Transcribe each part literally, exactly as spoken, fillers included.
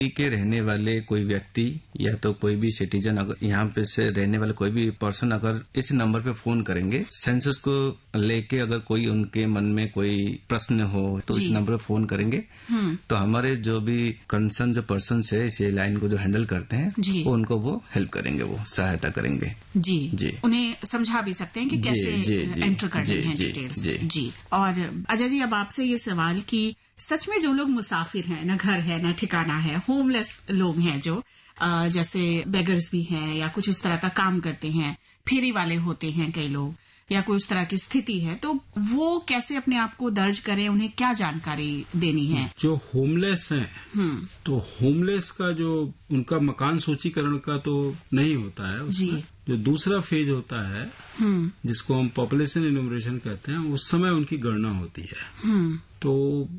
के रहने वाले कोई व्यक्ति या तो कोई भी सिटीजन अगर यहाँ पे से रहने वाले कोई भी पर्सन अगर इस नंबर पे फोन करेंगे, सेंसस को लेके अगर कोई उनके मन में कोई प्रश्न हो तो इस नंबर पे फोन करेंगे तो हमारे जो भी कंसर्न जो पर्सन है इस लाइन को जो हैंडल करते हैं वो उनको वो हेल्प करेंगे, वो सहायता करेंगे। जी जी उन्हें समझा भी सकते हैं कि कैसे एंटर करनी है डिटेल्स। जी और अजय जी, अब आपसे ये सवाल कि सच में जो लोग मुसाफिर हैं, ना घर है ना ठिकाना है, होमलेस लोग हैं जो आ, जैसे बेगर्स भी हैं या कुछ इस तरह का काम करते हैं, फेरी वाले होते हैं कई लोग, या कोई उस तरह की स्थिति है, तो वो कैसे अपने आप को दर्ज करें, उन्हें क्या जानकारी देनी है? जो होमलेस हैं तो होमलेस का जो उनका मकान सूचीकरण का तो नहीं होता है उसमें। जो दूसरा फेज होता है जिसको हम पॉपुलेशन इन्यूमरेशन कहते हैं, उस समय उनकी गणना होती है। तो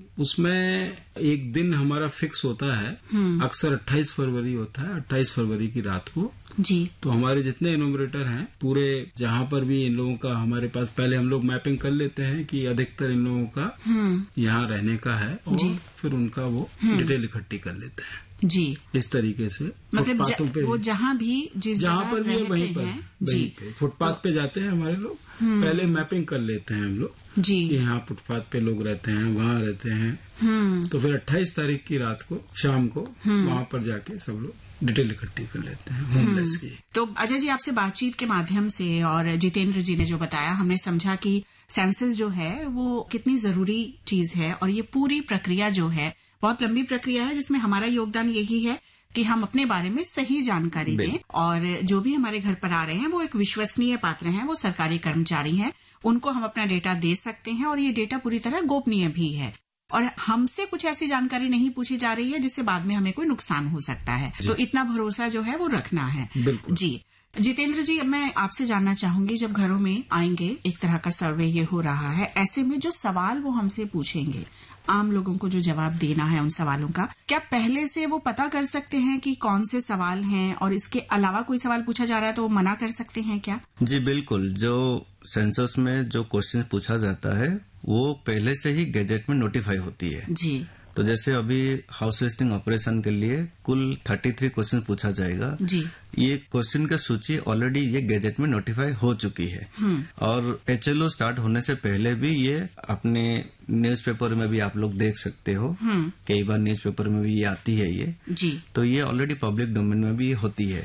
उसमें एक दिन हमारा फिक्स होता है, अक्सर अट्ठाईस फरवरी होता है, अट्ठाईस फरवरी की रात को। जी तो हमारे जितने इन्यूमरेटर हैं पूरे, जहाँ पर भी इन लोगों का हमारे पास, पहले हम लोग मैपिंग कर लेते हैं कि अधिकतर इन लोगों का यहाँ रहने का है और फिर उनका वो डिटेल इकट्ठी कर लेते हैं। जी इस तरीके से मतलब ज, पे वो जहाँ भी जिस जहाँ पर भी है वहीं पर वहीं पे फुटपाथ पे जाते हैं हमारे लोग, पहले मैपिंग कर लेते हैं हम लोग जी कि यहाँ फुटपाथ पे लोग रहते हैं, वहाँ रहते हैं। तो फिर अट्ठाईस तारीख की रात को शाम को वहाँ पर जाके सब लोग डिटेल इकट्ठी कर लेते हैं होमलेस की। तो अजय जी, आपसे बातचीत के माध्यम से और जितेंद्र जी ने जो बताया, हमने समझा कि सेंसस जो है वो कितनी जरूरी चीज है और ये पूरी प्रक्रिया जो है बहुत लंबी प्रक्रिया है जिसमें हमारा योगदान यही है कि हम अपने बारे में सही जानकारी दें और जो भी हमारे घर पर आ रहे हैं वो एक विश्वसनीय पात्र हैं, वो सरकारी कर्मचारी हैं, उनको हम अपना डेटा दे सकते हैं और ये डेटा पूरी तरह गोपनीय भी है और हमसे कुछ ऐसी जानकारी नहीं पूछी जा रही है जिससे बाद में हमें कोई नुकसान हो सकता है। तो इतना भरोसा जो है वो रखना है। जी जितेंद्र जी, मैं आपसे जानना चाहूंगी, जब घरों में आएंगे, एक तरह का सर्वे ये हो रहा है, ऐसे में जो सवाल वो हमसे पूछेंगे, आम लोगों को जो जवाब देना है उन सवालों का, क्या पहले से वो पता कर सकते हैं कि कौन से सवाल हैं और इसके अलावा कोई सवाल पूछा जा रहा है तो वो मना कर सकते हैं क्या? जी बिल्कुल, जो सेंसस में जो क्वेश्चन पूछा जाता है वो पहले से ही गैजेट में नोटिफाई होती है। जी तो जैसे अभी हाउस लिस्टिंग ऑपरेशन के लिए कुल तैंतीस क्वेश्चन पूछा जाएगा। जी ये क्वेश्चन की सूची ऑलरेडी ये गैजेट में नोटिफाई हो चुकी है और एचएलओ स्टार्ट होने से पहले भी ये अपने न्यूज़पेपर में भी आप लोग देख सकते हो, कई बार न्यूज़पेपर में भी ये आती है ये। जी तो ये ऑलरेडी पब्लिक डोमेन में भी होती है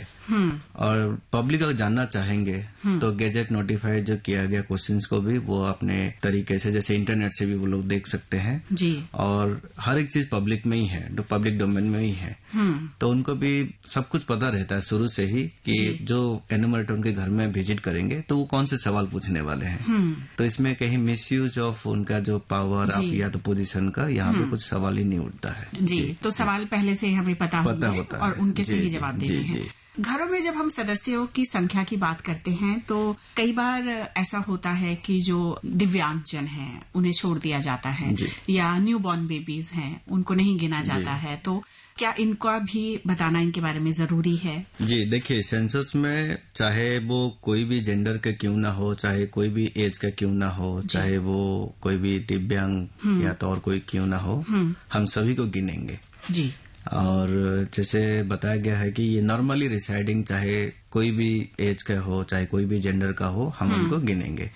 और पब्लिक अगर जानना चाहेंगे तो गैजेट नोटिफाई जो किया गया क्वेश्चंस को भी वो अपने तरीके से, जैसे इंटरनेट से भी वो लोग देख सकते हैं। जी और हर एक चीज पब्लिक में ही है, जो पब्लिक डोमेन में ही है, तो उनको भी सब कुछ पता रहता है शुरू से ही कि जो एन्यूमरेटर उनके घर में विजिट करेंगे तो वो कौन से सवाल पूछने वाले हैं। तो इसमें कहीं मिसयूज ऑफ उनका जो पावर ऑफ या तो पोजीशन का यहाँ पे कुछ सवाल ही नहीं उठता है। जी, जी तो सवाल पहले से हमें पता, पता होता है और उनके सही जवाब देने हैं। घरों में जब हम सदस्यों की संख्या की बात करते हैं तो कई बार ऐसा होता है कि जो दिव्यांगजन हैं उन्हें छोड़ दिया जाता है या न्यूबॉर्न बेबीज हैं उनको नहीं गिना जाता है, तो क्या इनका भी बताना इनके बारे में जरूरी है? जी देखिए, सेंसस में चाहे वो कोई भी जेंडर का क्यों ना हो, चाहे कोई भी एज का क्यों ना हो, चाहे वो कोई भी दिव्यांग या तो और कोई क्यों ना हो, हम सभी को गिनेंगे। जी और जैसे बताया गया है कि ये नॉर्मली रिसाइडिंग चाहे कोई भी एज का हो, चाहे कोई भी जेंडर का हो, हम उनको गिनेंगे।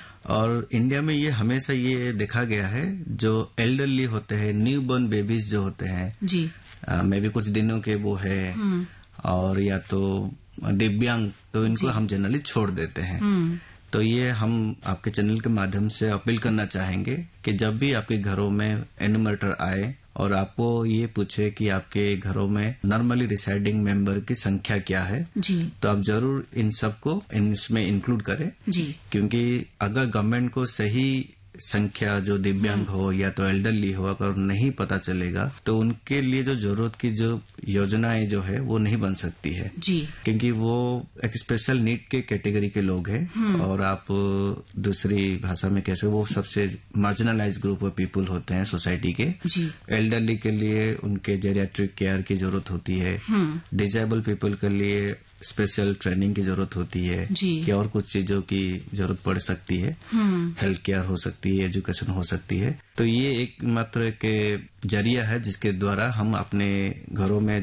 और इंडिया में ये हमेशा ये देखा गया है, जो एल्डरली होते हैं, न्यू बॉर्न बेबीज जो होते हैं, जी मे भी कुछ दिनों के वो है और या तो दिव्यांग, तो इनको हम जनरली छोड़ देते हैं। तो ये हम आपके चैनल के माध्यम से अपील करना चाहेंगे कि जब भी आपके घरों में एन्यूमरेटर आए और आपको ये पूछे कि आपके घरों में नॉर्मली रिसाइडिंग मेंबर की संख्या क्या है, जी तो आप जरूर इन सबको इसमें इंक्लूड करें। जी क्योंकि अगर गवर्नमेंट को सही संख्या जो दिव्यांग हो या तो एल्डरली हो अगर नहीं पता चलेगा तो उनके लिए जो जरूरत की जो योजनाएं जो है वो नहीं बन सकती है। जी क्योंकि वो एक स्पेशल नीड के कैटेगरी के लोग हैं और आप दूसरी भाषा में कैसे, वो सबसे मार्जिनलाइज ग्रुप ऑफ पीपल होते हैं सोसाइटी के। जी एल्डरली के लिए उनके जेरियाट्रिक केयर की जरूरत होती है, डिसेबल पीपल के लिए स्पेशल ट्रेनिंग की जरूरत होती है कि और कुछ चीजों की जरूरत पड़ सकती है, हेल्थ केयर हो सकती है, एजुकेशन हो सकती है। तो ये एक मात्र के जरिया है जिसके द्वारा हम अपने घरों में